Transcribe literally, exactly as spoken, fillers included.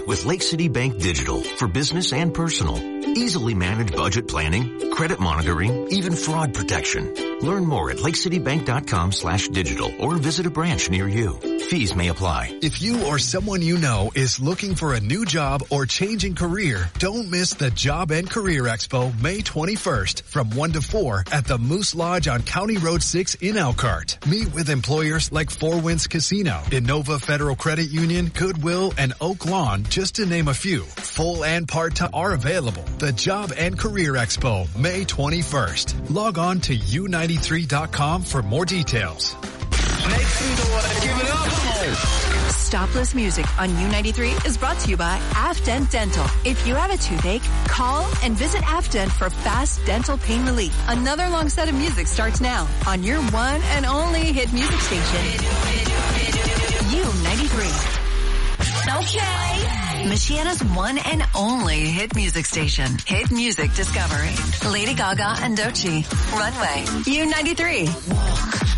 money with Lake City Bank Digital for business and personal. Easily manage budget planning, credit monitoring, even fraud protection. Learn more at lakecitybank.com slash digital or visit a branch near you. Fees may apply. If you or someone you know is looking for a new job or changing career, don't miss the Job and Career Expo May twenty-first from one to four at the Moose Lodge on County Road six in Elkhart. Meet with employers like Four Winds Casino, Innova Federal Credit Union, Goodwill, and Oak Lawn, just to name a few. Full and part-time are available. The Job and Career Expo May twenty-first. Log on to U ninety-three dot com for more details. Make some noise. Give it up. Stopless Music on U ninety-three is brought to you by Afdent Dental. If you have a toothache, call and visit Afdent for fast dental pain relief. Another long set of music starts now on your one and only hit music station. U ninety-three. Okay. Michiana's one and only hit music station. Hit Music Discovery. Lady Gaga and Doechii. Runway. U ninety-three.